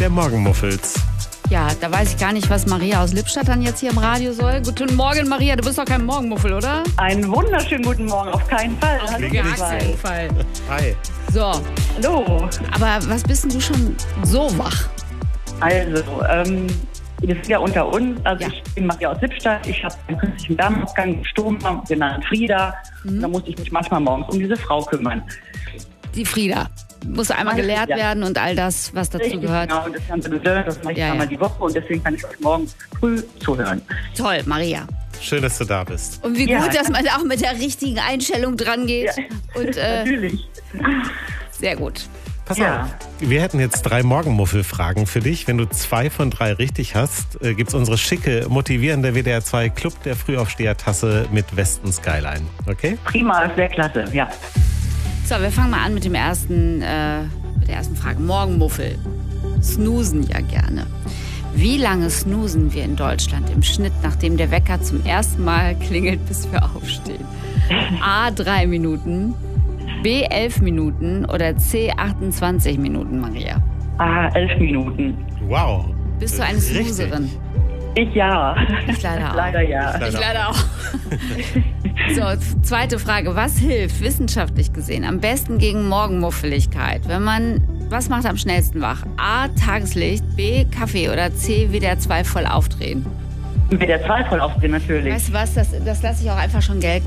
der Morgenmuffels. Ja, da weiß ich gar nicht, was Maria aus Lippstadt dann jetzt hier im Radio soll. Guten Morgen, Maria. Du bist doch kein Morgenmuffel, oder? Einen wunderschönen guten Morgen, auf keinen Fall. Auf Hallo, gar ihr zwei. keinen Fall. Hi. So, Hallo. aber was bist denn du schon so wach? Also, wir sind ja unter uns. Also Ja. ich bin Maria aus Lippstadt. Ich habe einen künstlichen Darmausgang gestorben, genannt Frieda. Da musste ich mich manchmal morgens um diese Frau kümmern. Die Frieda. Muss einmal gelehrt Ja. werden und all das, was dazu Richtig, gehört. genau. Und das ganze Dessert, das mache ich Ja, einmal ja. die Woche und deswegen kann ich euch morgen früh zuhören. Toll, Maria. Schön, dass du da bist. Und wie Ja. gut, dass man auch mit der richtigen Einstellung dran geht. Ja. Und Natürlich. sehr gut. Pass Ja. auf, wir hätten jetzt 3 Morgenmuffel-Fragen für dich. Wenn du 2 von 3 richtig hast, gibt's unsere schicke, motivierende WDR 2 Club der Frühaufsteher-Tasse mit Westen Skyline. Okay? Prima, sehr klasse. Ja. So, wir fangen mal an mit der ersten Frage. Morgenmuffel. Snoosen ja gerne. Wie lange snoosen wir in Deutschland im Schnitt, nachdem der Wecker zum ersten Mal klingelt, bis wir aufstehen? A, 3 Minuten, B, 11 Minuten oder C, 28 Minuten, Maria? 11 Minuten. Wow. Bist du eine Richtig. Snoozerin? Ich ja. Ich leider auch. Leider ja. Ich leider auch. So, zweite Frage. Was hilft wissenschaftlich gesehen am besten gegen Morgenmuffeligkeit? Was macht am schnellsten wach? A, Tageslicht, B, Kaffee oder C, WDR 2 voll aufdrehen? Mit der 2 voll aufdrehen natürlich. Weißt du was, das lasse ich auch einfach schon gelten.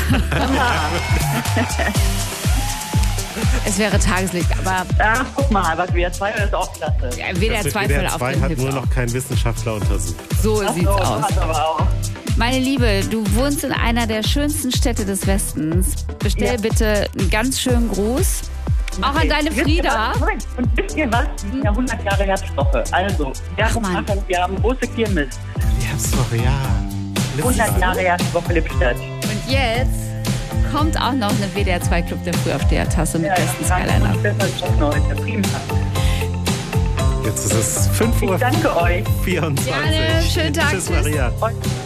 Es wäre Tageslicht, aber Ach, guck mal, was wir 2 ist auch klasse. WDR Das 2 mit voll WDR 2 aufdrehen hat hilft nur auch. noch kein Wissenschaftler untersucht. So sieht's aus. Hat aber auch. Meine Liebe, du wohnst in einer der schönsten Städte des Westens. Bestell Ja. bitte einen ganz schönen Gruß. Auch an deine Wisst ihr Frieda. was? Moment, und wisst ihr was? Wir sind ja 100 Jahre Herbstwoche. Also, Ach, Mann. wir haben große Kirmes. Herbstwoche, ja. 100 Jahre Herbstwoche Lippstadt. Und jetzt kommt auch noch eine WDR 2 Club der Frühaufsteher-Tasse mit besten Skyliner. Prima. Jetzt ist es 5:24 Uhr. Ich danke euch. Gerne, schönen Tag, Tschüss, tschüss. Maria. Und